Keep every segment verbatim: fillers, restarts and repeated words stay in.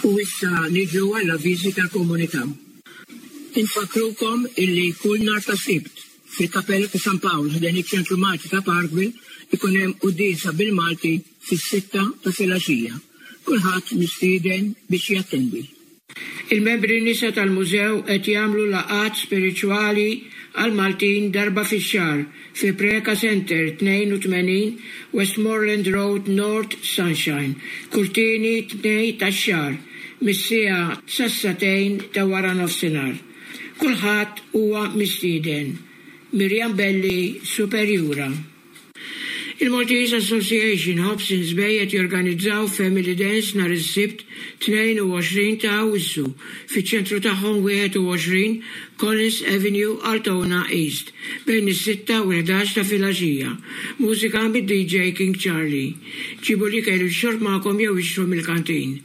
U issa niġu għall-avviżi tal-komunità. Infakrukom illi kull nhar ta' Sibt fil-Kappella ta' San Pawl ħdejn iċ-Ċentru Malti ta' Parkville ikun hemm qudiesa bil-Malti fis-sitta ta' filgħaxija. Kulħadd mistieden biex jattendi. Il-membri nisa tal-mużew qed jagħmlu laqgħat spiriċwali għal Maltin darba fix-xahar fi Preka Center tnejn u tmenin Westmoreland Road North Sunshine, kurtini tnej tax-xahar, mis-siegħa sas-satejn ta' wara nofsinhar. Kulħadd huwa mistieden. Mirjam Belli, Superjura. Il-Maltese Association Hobsons Bay qed jorganizzaw Family Dance nhar is-Sibt tnejn u għoxrin ta' Awwissu fiċ-ċentru tagħhom wieħed u għoxrin Collins Avenue, Altona East, bejn is-sitta u ħdax ta' filgħaxija. Mużika mid-D J King Charlie. Ġibu li kellu x-xorb magħkom jew ixtru mill-kantin.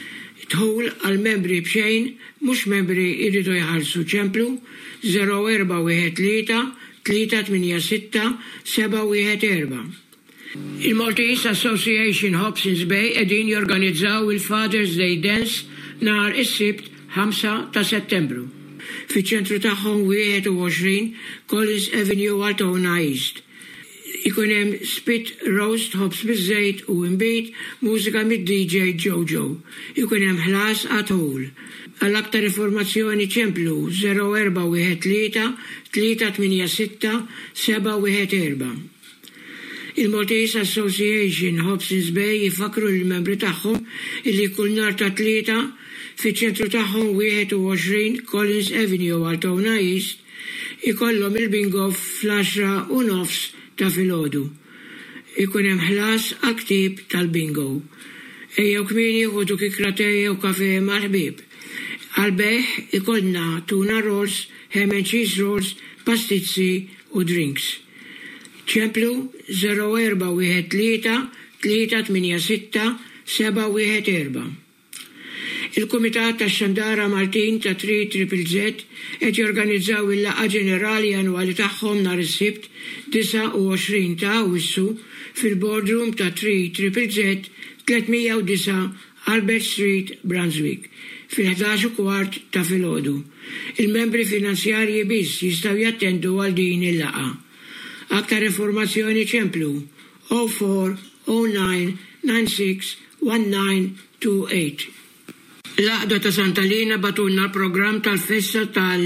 Tħul għal-membri bxejn, mhux membri jridu jħallsu ċemplu zero erba' wieħed tlieta tlieta tminja sitta seba' wieħed erba'. Il-Maltese Association Hobsons Bay qegħdin jorganizzaw il-Father's Day Dance nhar is-Sibt ħamsa ta' Settembru. Fiċ-ċentru tagħhom wieħed u għoxrin Collins Avenue, Altona East. Ikun hemm spit roast ħobs biż-żejt u imbit mużika mid-D J Jojo. Ikun hemm ħlas għat-ħul. Għall-aktar informazzjoni ċemplu zero erba' wieħed tlieta tlieta tminja sitta seba' wieħed erba'. Il-Maltese Association Hobsons Bay jifakru l-membri tagħhom illi kull nhar ta' tlieta fiċ-ċentru tagħhom wieħed u għoxrin Collins Avenue, Altona East ikollhom il-bingo fl-għaxra u nofs ta' filgħodu. Ikun hemm ħlas għal-ktib tal-bingo. Ejjew kmieni ħudu kikla tejja u kafe mal-ħbieb. Għal-beħ ikollna tuna rolls, ham and cheese rolls, pastizzi u drinks. ċemplu zero erba' wieħed tlieta tlieta tminja sitta seba' wieħed erba'. Il-Kumitat tax-Xandara Maltin ta' tri Triple Z qed jorganizzaw il-laqgħa ġenerali annwali tagħhom nhar is-Sibt disa' u għoxrin ta' Awwissu fil-boardroom ta' tri Triple Z tlietmija u disa' Albert Street, Brunswick, fil-ħdax u kwart ta' filgħodu. Il-membri finanzjarji biss jistgħu jattendu għal din il-laqgħa. Aktar informazzjoni ċemplu zero four zero nine nine six one nine two eight. L-għaqda ta' Santalina batunna l-programm tal-festa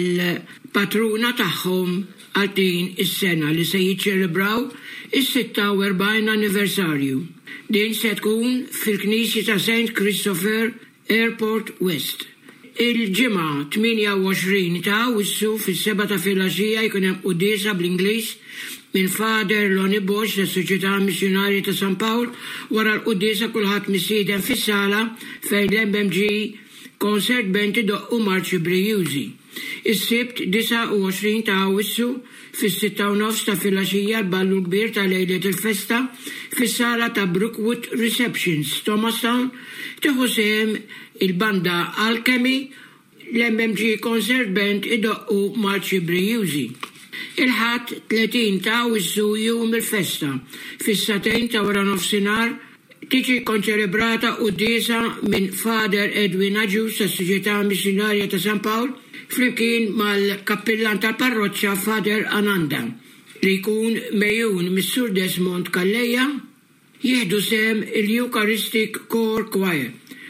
tal-patruna tagħhom għal din is-sena li se jiċċelebraw is-sitta u erbgħin anniversarju. Din se tkun fil-Knisja ta' Saint Christopher Airport West. Il-ġimgħa tminja u għoxrin ta' Awwissu fis-seba' ta' filgħaxija jkun hemm qudiesa bl-Ingliż minn Father Lonnie Bosch tas Soċjetà Missjonarja ta' San Pawl wara l-qudiesa kulħadd mistieden fis-sala fejn l-M M G Concert Band idoqqu marċi Brijużi. Is-Sibt disa' u għoxrin ta' Awwissu fis-sitta u nofs ta' filgħaxija l-ballu kbir ta' lejlet il-festa fis-sala ta' Brookwood Receptions, Thomastown, tieħu sehem il-banda Alchemy, l-M M G Concert Band idoqqu marċi Brijużi. Il-ħadd tletin ta' Awwissu jum il-festa fis-satejn ta' wara nofsinhar tiġi konċelebrata qudiesa minn Father Edwin Aġus tas-Soċjetà Missjonarja ta' San Pawl flimkien mal-kappillan tal-parroċċa Father Ananda li jkun mejjun mis-Sur Desmond Kalleja jieħdu sehem il-Eucharistic Choir Choir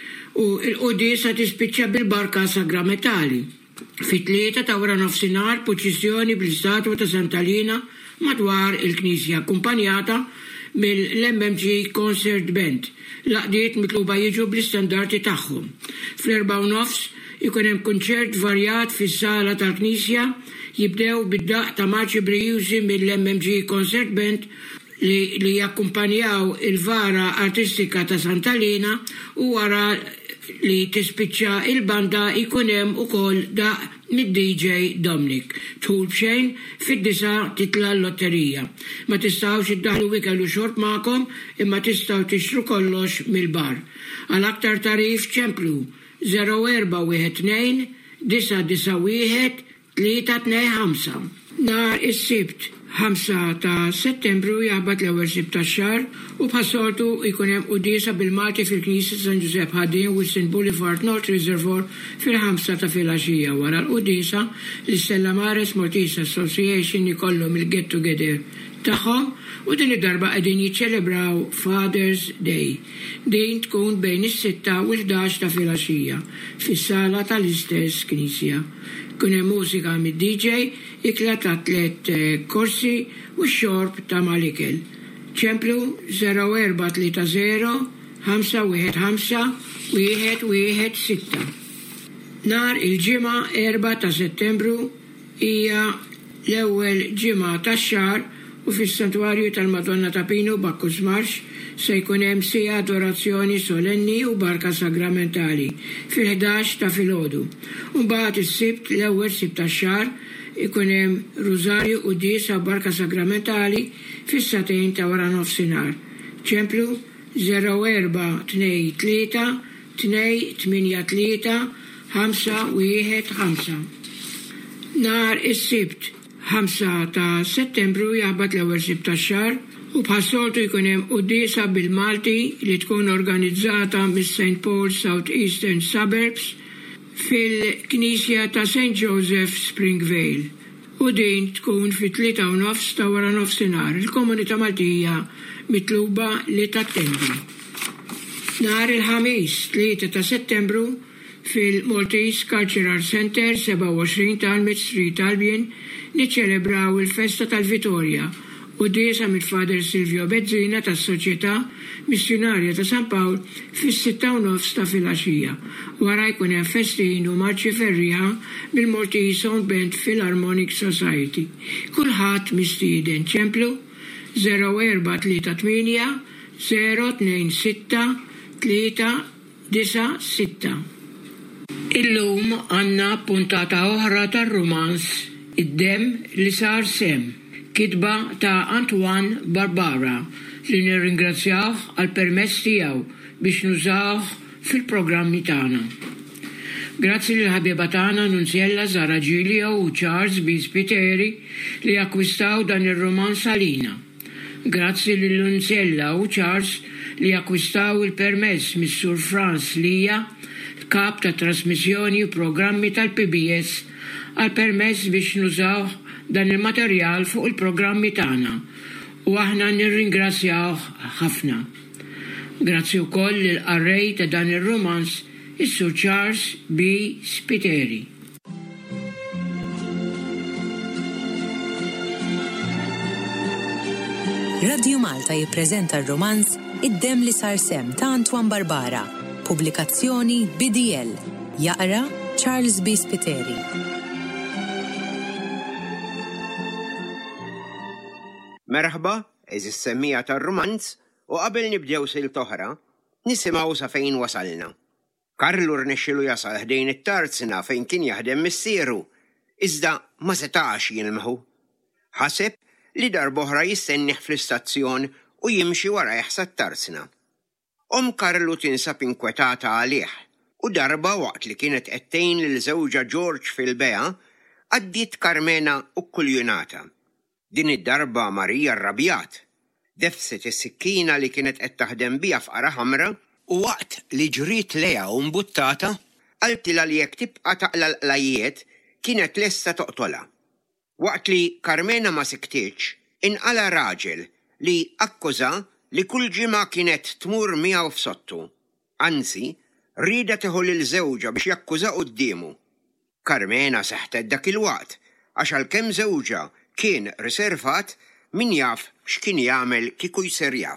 u l-qudiesa tispiċċa bil-barka sagramentali. Fit-tlieta ta' wara nofsinhar proċessjoni bl-istatwa ta' Santalina madwar il-Knisja akkumpanjata mill-M M G Concert Band. Laqdiet mitluba jiġu bl-istandardi tagħhom. Fl-erba' u nofs ikun hemm kunċert varjat fis-sala tal-Knisja jibdew bid-daqq ta' marċi Brijużi mill-M M G Concert Band li, li jakkumpanjaw il-vara artistika ta' Santalina u wara li tispiċċa il-banda ikun hemm ukoll daqq mid-D J Dominic. Tħul bxejn fid-disa titla l-lotterija. Ma tistgħux iddaħlu ikellu xorb magħkom imma tistgħu tixtru kollox mill-bar. Għal aktar tarif ċemplu zero erba' wieħed tnejn disa' disa' wieħed tlieta tnejn ħamsa. Nar is-Sibt ħamsa ta' Settembru jaħbad l-ewwel sibt tax-xahar u bħas-soltu jkun hemm qudiesa bil-Malti fil-Knisja San Giuseppe Ħadien Wilson Boulevard North Reservoir fil-ħamsa ta' filgħaxija. Wara l-qudiesa l-Stella Maris Maltese Association ikollhom il-get together tagħhom u din id-darba qegħdin jiċċelebraw Father's Day. Din tkun bejn is-sitta u l-ħdax ta' filgħaxija fis-sala tal-istess Knisja. Kun hemm mużika mid-D J, ikla ta' tliet korsi u x-xorb ta' mal-ikel. ċemplu zero erba' tlieta zero ħamsa wieħed ħamsa wieħed wieħed sitta. Nar il-ġimgħa erba' ta' Settembru hija l-ewwel ġimgħa tax-xahar u fis-Santwarju tal-Madonna ta' Pino Bacchus Marx se jkun hemm sija adorazzjoni solenni u barka sagramentali fil-ħdax ta' filgħodu. Mbagħad is-Sibt l-ewwel sibt tax-xahar ikun hemm Rużarju qudiesa barka sagramentali fis-satejn ta' wara nofsinhar. ċemplu zero erba' tnejn tlieta tnejn tminja tlieta ħamsa wieħed ħamsa. Nar is-Sibt ħamsa ta' Settembru jaħbad l-ewwel sibt tax-xahar u bħas-soltu jkun hemm qudiesa bil-Malti li tkun organizzata mis-Saint Paul South Eastern Suburbs fil-Knisja ta' Saint Joseph Springvale. U din tkun fit-tlieta u nofs ta' wara nofsinhar. Il-komunità Maltija mitluba li tattendi. Nar il-ħamis tlieta ta' Settembru fil-Maltese Cultural Center seba' u għoxrin Talmud Street Albion niċċelebraw il-Festa tal-Vittoria u diesa mill-Father Silvio Bezzina tas-Soċjetà Missjonarja ta' San Pawl fis-sitta u nofs ta' filgħaxija. Wara jkun hemm festin u marċi ferriħa mill-Maltese Sound Band Philharmonic Society. Kulħadd mistieden. ċemplu zero erba' tlieta tminja zero tnejn sitta tlieta disa' sitta. Illum għandna puntata oħra tar-rumans Id-dem li sar sem, kitba ta' Antoine Barbara li nirringrazzjawh għal permess tiegħu biex nużawh fil-programmi tagħna. Grazzi lil ħabieba tagħna Nunzjella Zara Giulio u Charles B. Spiteri li akkwistaw dan ir-romans għalina. Grazzi lil Nunzjella u Charles li akkwistaw il-permess mis-Sur Franz Lija, kap ta' trasmissjoni u programmi tal-P B S għal permess biex nużaw dan il-materjal fuq il-programmi tagħna u aħna nirringrazzjaw ħafna. Grazzi wkoll lil qarrej ta' dan ir-romans is-Sur Charles B. Spiteri. Radio Malta jippreżenta r-romanz Id-dem li sar sem ta' Antoine Barbara, pubblikazzjoni B D L, jaqra Charles B. Spiteri. Merħba, eżis semmija tar-romanz u qabel nibdew silta oħra, nisimgħu sa fejn wasalna. Karlu rnexxielu jasal ħdejn it-tarzina fejn kien jaħdem missieru, iżda ma setax jilmħu. Ħaseb li darb'oħra jistennih fl-istazzjon u jimxi wara jaħsa t-tarzina. Om Karlu tinsab inkwetata għalih u darba waqt li kienet qedtejn lil żewġa George fil-beja għaddiet Carmena u kuljunata. Din id-darba Marija rrabjat, defset is-sikkina li kienet qed taħdem biha f'qara ħamra u waqt li ġriet leha u mbuttata qaltilha li jekk tibqa' taqla l-qlajiet kienet lesta toqtolha. Waqt li Carmena ma siktitx, inqala raġel li akkuża li kull ġimgħa kienet tmur miegħu f'sottu. Anzi, rieda tieħu lil żewġa biex jakkuża qudiemu. Carmena seħtet dak il-waqt għax għalkemm żewġa kien riservat min jaf x'kien jagħmel kieku jser jaf.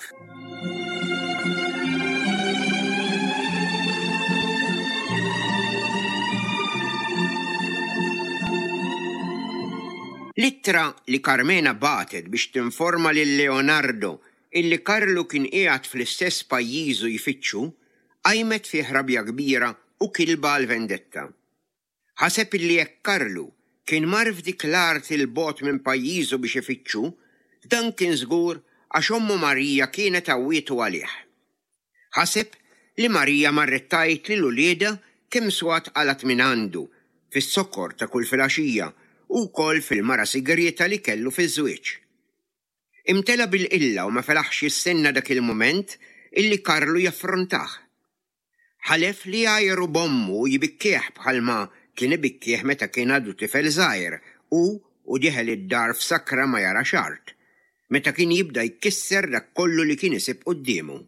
Littra li Carmena batet biex tinforma lil Leonardo illi Karlu kien qiegħed fl-istess pajjiżu jfittxu, qajmet fih ħrabja kbira u kilba l-vendetta. Ħaseb illi jekk Karlu kien mar f'dik l-art il-bot minn pajjiżu biex ifittxu, dan kien żgur għax ommu Marija kienet għawietu għalih. Ħaseb li Marija marret tgħid lil ulieda kemm swat qalat minn għandu fis-sokkor ta' kull filgħaxija u wkoll fil-mara sigarieta li kellu fiż-żwieġ. Imtela bil-qilla u ma felaħx jissenna dak il-mument illi Karlu jaffrontaħ. Ħalef li jgħajru bommu jibikkieħ bħalma kien ibikkieħ meta kien għadu tifel żgħir u u diħel id-dar f'sakra ma jara xart, meta kien jibda jkisser dak kollu li kien isib qudiemu.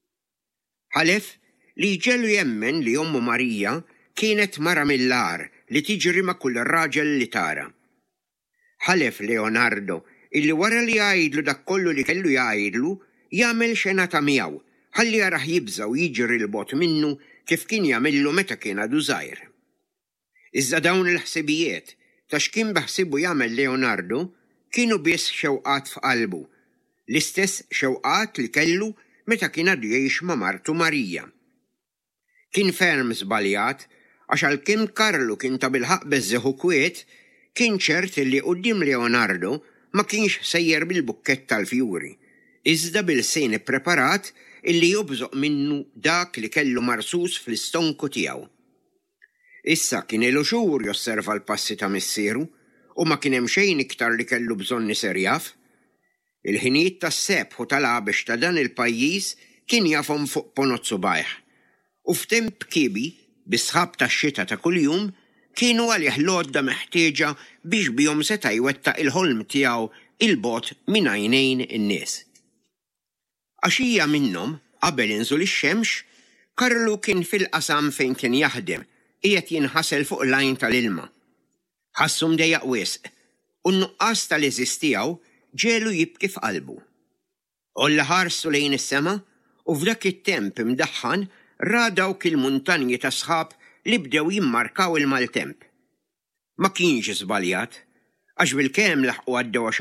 Ħalef li ġelu jemmen li ommu Marija kienet mara mill-ar li tiġri ma' kull raġel li tara. Ħalef Leonardo illi wara li jgħidlu dak kollu li kellu jgħidlu jagħmel xena ta' miegħu ħalli jaraħ jibża u jiġri l-bot minnu kif kien jagħmillu meta kien għadu żgħir. Iżda dawn il-ħsibijiet ta' x'kien beħsibu jagħmel Leonardo kienu biss xewqat f'qalbu, l-istess xewqat li kellu meta kien għadu jgħix ma' martu Marija. Kien ferm żbaljat għax għalkemm Karlu kien ta' bilħaq beżżeħ u kwiet, kien ċert li quddiem Leonardo ma kienx sejjer bil-bukkett tal-fjuri, iżda bil-sejn ippreparat illi jobżoq minnu dak li kellu marsus fl-istonku tiegħu. Issa kien ilu xhur josserva l-passi ta' missieru u ma kien hemm xejn iktar li kellu bżonn iser jaf. Il-ħinijiet tas-sebħ u tal-għabex ta' dan il-pajjiż kien jafhom fuq ponot subajħ. U f'temp kiebi, bis-sħab tax-xita ta' kuljum, kienu għalih lodda meħtieġa biex bihom seta' jwettaq il-ħolm tiegħu il-bot minn għajnejn in-nies. Għaxija minnhom, qabel inżul ix-xemx, Karlu kien fil-qasam fejn kien jaħdem, qiegħed jinħasel fuq l-għajn tal-ilma. Ħassu mdejjaq wisq, u n-nuqqas tal-eżis tiegħu ġelu jibki f'qalbu. Olla ħarsu lejn is-sema u f'dak it-temp imdaħħan ra dawk il-muntanji ta' sħab li bdew jimmarkaw il-maltemp. Ma kienx żbaljat, għax bil-kemm laħqu għaddew